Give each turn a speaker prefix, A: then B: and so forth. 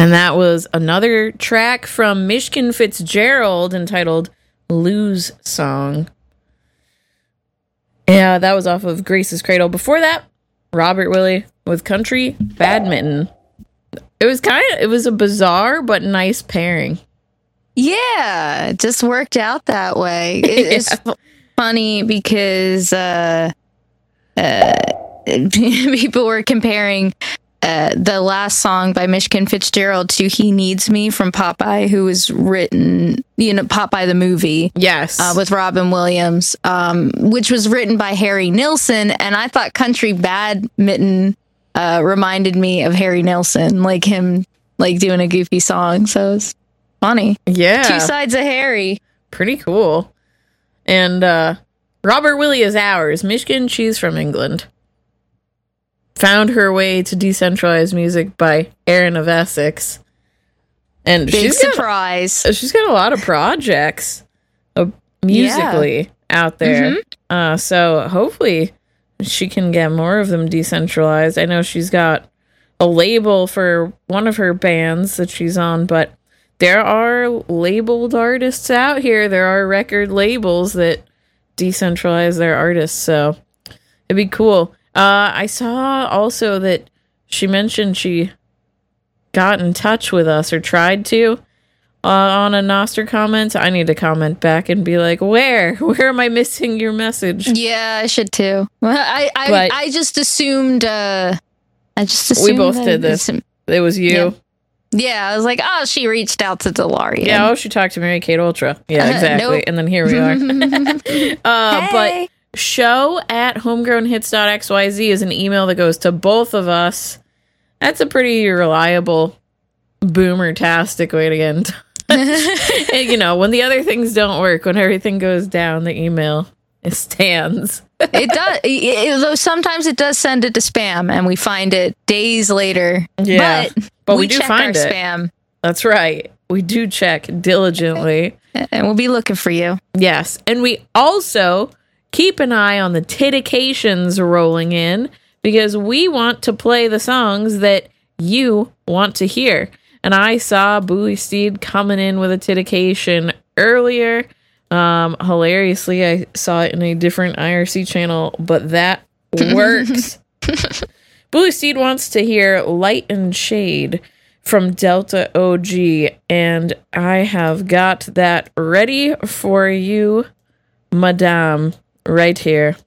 A: And that was another track from Mishkin Fitzgerald entitled Lose Song. Yeah, that was off of Grace's Cradle. Before that, Robert Willie with Country Badminton. It was a bizarre but nice pairing.
B: Yeah, it just worked out that way. It's funny because people were comparing the last song by Mishkin Fitzgerald to He Needs Me from Popeye, who was written, Popeye the movie.
A: Yes.
B: With Robin Williams, which was written by Harry Nilsson. And I thought Country Badminton reminded me of Harry Nilsson, like him, like doing a goofy song. So it's funny.
A: Yeah.
B: Two sides of Harry.
A: Pretty cool. And Robert Willie is ours. Mishkin, she's from England. Found her way to decentralized music by Aaron of Essex. And
B: Big surprise.
A: She's got a lot of projects musically out there. Mm-hmm. So hopefully she can get more of them decentralized. I know she's got a label for one of her bands that she's on, but there are labeled artists out here. There are record labels that decentralize their artists, so it'd be cool. I saw also that she mentioned she got in touch with us or tried to on a Noster comment. I need to comment back and be like, where am I missing your message?
B: Yeah, I should too. Well, I just assumed.
A: We both did this. It was you.
B: Yeah, I was like, oh, she reached out to DeLorean.
A: Yeah, she talked to Mary Kate Ultra. Yeah, exactly.
B: Nope.
A: And then here we are.
B: Hey.
A: But show@homegrownhits.xyz is an email that goes to both of us. That's a pretty reliable boomer-tastic way to get in touch. And, when the other things don't work, when everything goes down, the email stands.
B: It does. Though sometimes it does send it to spam, and we find it days later.
A: Yeah, but we do
B: check
A: find
B: our
A: it.
B: Spam.
A: That's right. We do check diligently.
B: And we'll be looking for you.
A: Yes. And we also keep an eye on the titications rolling in because we want to play the songs that you want to hear. And I saw Bully Steed coming in with a titication earlier. Hilariously, I saw it in a different IRC channel, but that works. Bully Steed wants to hear Light and Shade from Delta OG, and I have got that ready for you, madame, right here.